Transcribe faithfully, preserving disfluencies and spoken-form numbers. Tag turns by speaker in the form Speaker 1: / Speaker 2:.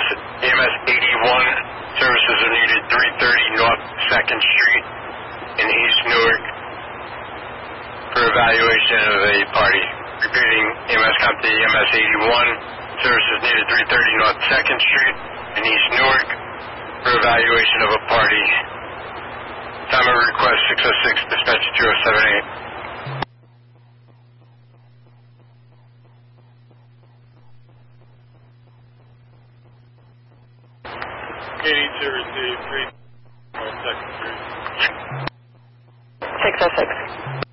Speaker 1: E M S eighty-one, services are needed three thirty North second Street in East Newark for evaluation of a party. Repeating, E M S Company E M S eighty-one, services needed three thirty North second Street in East Newark for evaluation of a party. Time of request six oh six, dispatch two oh seven eight.
Speaker 2: Waiting to receive three North second Street.
Speaker 3: six oh six.